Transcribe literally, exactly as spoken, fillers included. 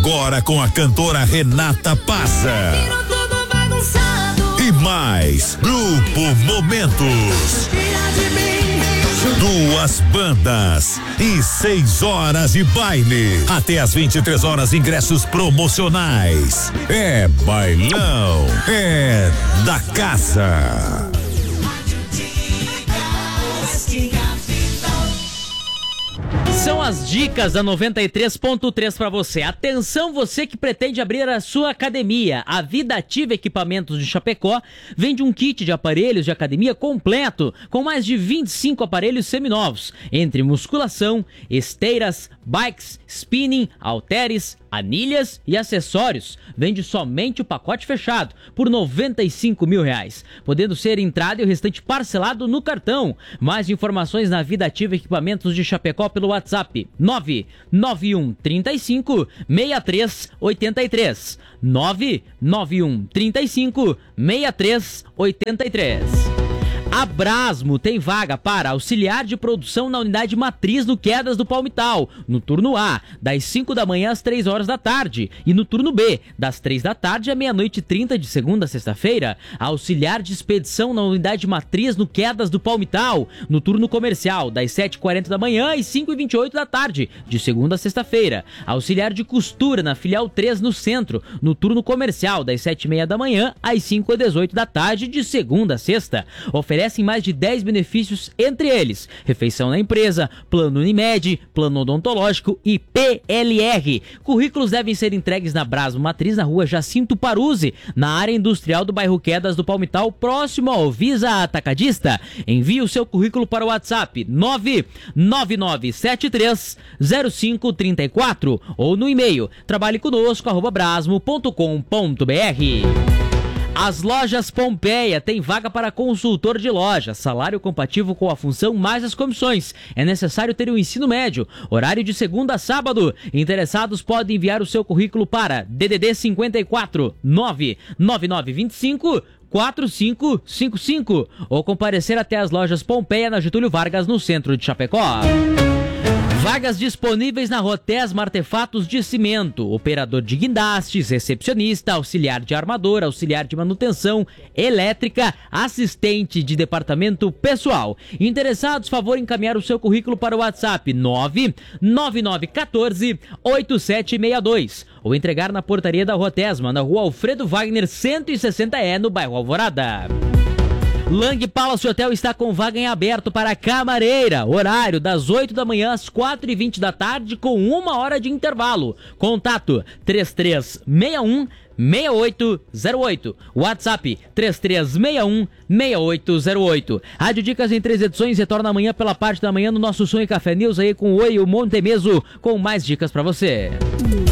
Agora com a cantora Renata Passa. E mais, Grupo Momentos. Duas bandas e seis horas de baile. Até às vinte e três horas, ingressos promocionais. É bailão, é da casa. São as dicas da noventa e três ponto três para você. Atenção, você que pretende abrir a sua academia. A Vida Ativa Equipamentos de Chapecó vende um kit de aparelhos de academia completo, com mais de vinte e cinco aparelhos seminovos, entre musculação, esteiras, bikes, spinning, halteres, anilhas e acessórios. Vende somente o pacote fechado por noventa e cinco mil reais, podendo ser entrada e o restante parcelado no cartão. Mais informações na Vida Ativa Equipamentos de Chapecó pelo WhatsApp nove nove um três cinco seis três oito três nove nove um três cinco seis três oito três. A Brasmo tem vaga para auxiliar de produção na unidade matriz no Quedas do Palmital, no turno A, das cinco da manhã às três horas da tarde, e no turno B, das três da tarde à meia-noite e trinta de segunda a sexta-feira. Auxiliar de expedição na unidade matriz no Quedas do Palmital, no turno comercial, das sete e quarenta da manhã às cinco e vinte e oito da tarde, de segunda a sexta-feira. Auxiliar de costura na filial três no centro, no turno comercial, das sete e meia da manhã às cinco e dezoito da tarde, de segunda a sexta. Oferece mais de dez benefícios, entre eles refeição na empresa, plano Unimed, plano odontológico e P L R. Currículos devem ser entregues na Brasmo Matriz, na rua Jacinto Paruzzi, na área industrial do bairro Quedas do Palmital, próximo ao Visa Atacadista. Envie o seu currículo para o WhatsApp nove nove nove sete três zero cinco três quatro ou no e-mail trabalhe conosco arroba brasmo ponto com ponto br. As lojas Pompeia têm vaga para consultor de loja, salário compatível com a função mais as comissões. É necessário ter o ensino médio, horário de segunda a sábado. Interessados podem enviar o seu currículo para D D D cinquenta e quatro nove nove nove vinte e cinco quatro cinco cinco cinco ou comparecer até as lojas Pompeia na Getúlio Vargas, no centro de Chapecó. Vagas disponíveis na Rotesma Artefatos de Cimento, operador de guindastes, recepcionista, auxiliar de armador, auxiliar de manutenção, elétrica, assistente de departamento pessoal. Interessados, favor encaminhar o seu currículo para o WhatsApp nove nove nove um quatro oito sete seis dois ou entregar na portaria da Rotesma, na rua Alfredo Wagner cento e sessenta E, no bairro Alvorada. Lang Palace Hotel está com vaga em aberto para camareira, horário das oito da manhã às quatro e vinte da tarde, com uma hora de intervalo. Contato três três seis um seis oito zero oito, WhatsApp três três seis um seis oito zero oito. Rádio Dicas em três edições retorna amanhã pela parte da manhã no nosso Sonho Café News aí com o Oi, o Montemeso, com mais dicas para você.